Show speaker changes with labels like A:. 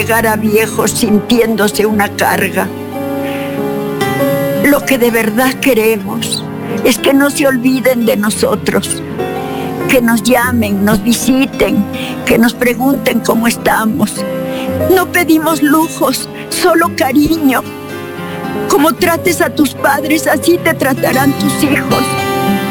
A: llegar a viejos sintiéndose una carga. Lo que de verdad queremos es que no se olviden de nosotros, que nos llamen, nos visiten, que nos pregunten cómo estamos. No pedimos lujos, solo cariño. Como trates a tus padres, así te tratarán tus hijos.